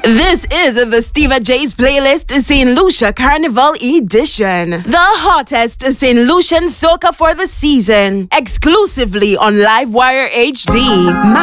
This is the Steva J's playlist, St. Lucia Carnival Edition. The hottest St. Lucian soca for the season. Exclusively on Livewire HD.